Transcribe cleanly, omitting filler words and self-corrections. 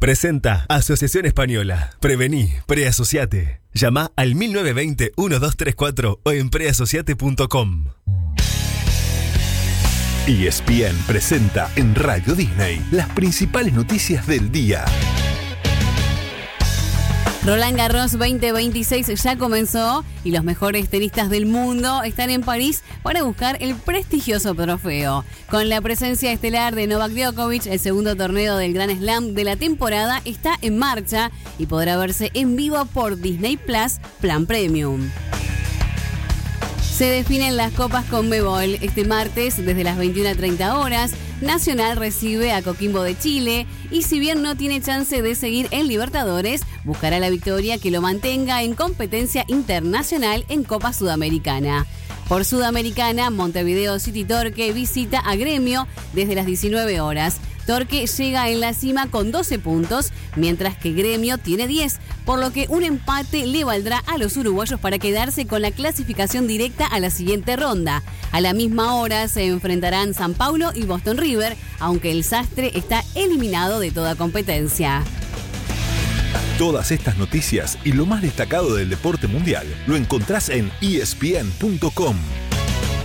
Presenta Asociación Española. Prevení, preasociate. Llama al 1920-1234 o en preasociate.com. ESPN presenta en Radio Disney las principales noticias del día. Roland Garros 2026 ya comenzó y los mejores tenistas del mundo están en París para buscar el prestigioso trofeo. Con la presencia estelar de Novak Djokovic, el segundo torneo del Grand Slam de la temporada está en marcha y podrá verse en vivo por Disney Plus Plan Premium. Se definen las Copas Conmebol. Este martes, desde las 21:30 horas, Nacional recibe a Coquimbo de Chile y si bien no tiene chance de seguir en Libertadores, buscará la victoria que lo mantenga en competencia internacional en Copa Sudamericana. Por Sudamericana, Montevideo City Torque visita a Gremio desde las 19 horas. Torque llega en la cima con 12 puntos, mientras que Gremio tiene 10, por lo que un empate le valdrá a los uruguayos para quedarse con la clasificación directa a la siguiente ronda. A la misma hora se enfrentarán San Paulo y Boston River, aunque el Sastre está eliminado de toda competencia. Todas estas noticias y lo más destacado del deporte mundial lo encontrás en ESPN.com.